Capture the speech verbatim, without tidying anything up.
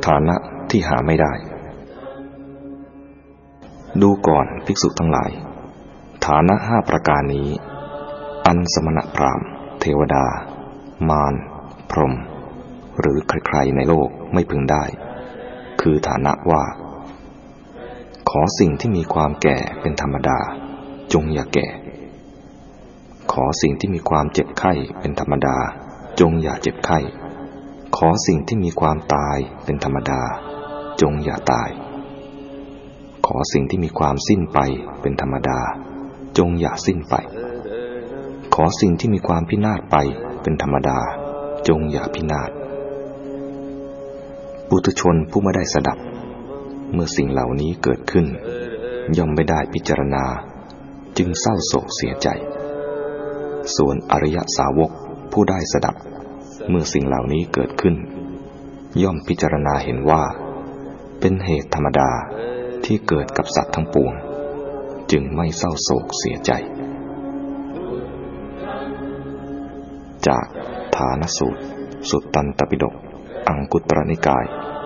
ฐานะที่หาไม่ได้ดูก่อนภิกษุทั้งหลายฐานะห้าประการนี้อันสมณพราหมณ์เทวดามารพรหมหรือใครๆในโลกไม่พึงได้คือฐานะว่าขอสิ่งที่มีความแก่เป็นธรรมดาจงอย่าแก่ขอสิ่งที่มีความเจ็บไข้เป็นธรรมดาจงอย่าเจ็บไข้ขอสิ่งที่มีความตายเป็นธรรมดาจงอย่าตายขอสิ่งที่มีความสิ้นไปเป็นธรรมดาจงอย่าสิ้นไปขอสิ่งที่มีความพินาศไปเป็นธรรมดาจงอย่าพินาศปุถุชนผู้ไม่ได้สดับเมื่อสิ่งเหล่านี้เกิดขึ้นย่อมไม่ได้พิจารณาจึงเศร้าโศกเสียใจส่วนอริยสาวกผู้ได้สดับเมื่อสิ่งเหล่านี้เกิดขึ้นย่อมพิจารณาเห็นว่าเป็นเหตุธรรมดาที่เกิดกับสัตว์ทั้งปวงจึงไม่เศร้าโศกเสียใจจากฐานสูตรสุตตันตปิฎกอังคุตรนิกาย